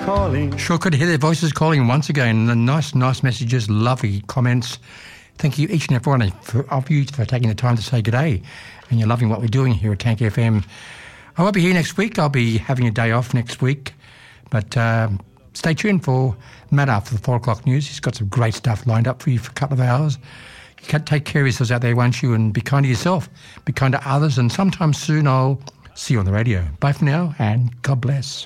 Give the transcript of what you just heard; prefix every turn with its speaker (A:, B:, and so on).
A: calling.
B: Sure could hear their voices calling once again. The nice messages, lovely comments. Thank you each and every one of you for taking the time to say good day. And you're loving what we're doing here at Tank FM. I won't be here next week. I'll be having a day off next week. But stay tuned for Matt after the 4 o'clock news. He's got some great stuff lined up for you for a couple of hours. You can take care of yourselves out there, won't you? And be kind to yourself, be kind to others. And sometime soon I'll see you on the radio. Bye for now and God bless.